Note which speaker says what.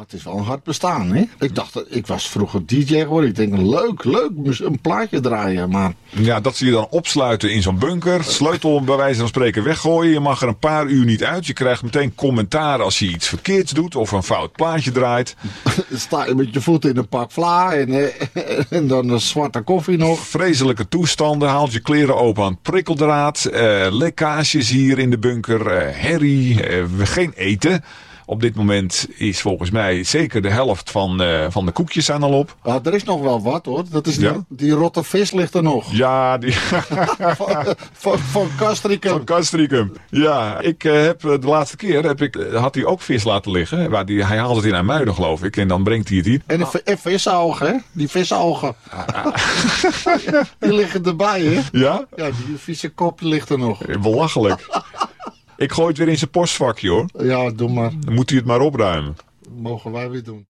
Speaker 1: Het is wel een hard bestaan, hè? Ik was vroeger DJ geworden. Ik denk, leuk, een plaatje draaien, maar...
Speaker 2: Ja, dat zie je dan opsluiten in zo'n bunker. Sleutel bij wijze van spreken weggooien. Je mag er een paar uur niet uit. Je krijgt meteen commentaar als je iets verkeerds doet of een fout plaatje draait.
Speaker 1: Sta je met je voeten in een pak vla en dan een zwarte koffie nog.
Speaker 2: Vreselijke toestanden. Haalt je kleren open aan het prikkeldraad. Lekkages hier in de bunker. Herrie. Geen eten. Op dit moment is volgens mij zeker de helft van de koekjes zijn al op.
Speaker 1: Er is nog wel wat hoor. Dat is
Speaker 2: Ja?
Speaker 1: die rotte vis ligt er nog.
Speaker 2: Ja, die...
Speaker 1: van Castricum.
Speaker 2: Van Castricum. Ja, ik heb de laatste keer had hij ook vis laten liggen. Hij haalt het in IJmuiden geloof ik. En dan brengt hij het hier.
Speaker 1: En visogen, hè? Die visogen. Die liggen erbij, hè?
Speaker 2: Ja?
Speaker 1: Ja, die vieze kop ligt er nog.
Speaker 2: Belachelijk. Ik gooi het weer in zijn postvakje hoor.
Speaker 1: Ja, doe maar.
Speaker 2: Dan moet hij het maar opruimen.
Speaker 1: Mogen wij weer doen.